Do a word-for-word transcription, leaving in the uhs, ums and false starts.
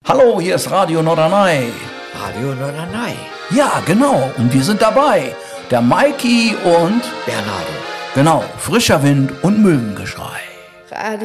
Hallo, hier ist Radio Norderney. Radio Norderney. Ja, genau. Und wir sind dabei. Der Maiki und Bernardo. Genau, frischer Wind und Möwengeschrei. Radio